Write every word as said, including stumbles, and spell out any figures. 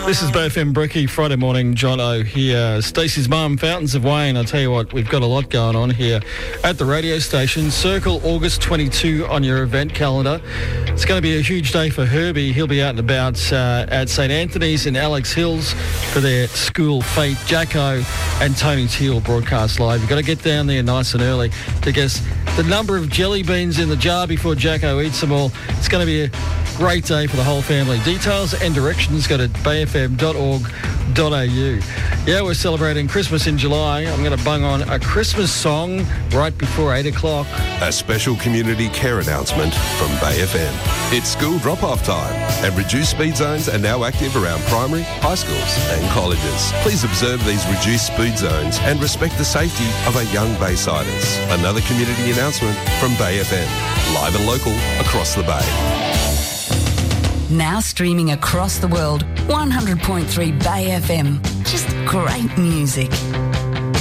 This is Bay F M Bricky, Friday morning, John O here. Stacey's mum, Fountains of Wayne. I'll tell you what, we've got a lot going on here at the radio station. Circle August twenty-second on your event calendar. It's going to be a huge day for Herbie. He'll be out and about uh, at St Anthony's in Alex Hills for their school fete. Jacko and Tony Teal broadcast live. You've got to get down there nice and early to guess the number of jelly beans in the jar before Jacko eats them all. It's going to be a great day for the whole family. Details and directions go to bay f m dot org dot a u. Yeah, we're celebrating Christmas in July. I'm going to bung on a Christmas song right before eight o'clock. A special community care announcement from Bay F M. It's school drop-off time, and reduced speed zones are now active around primary, high schools and colleges. Please observe these reduced speed zones and respect the safety of our young Baysiders. Another community announcement from Bay F M. Live and local across the Bay. Now streaming across the world, one hundred point three Bay F M. Just great music.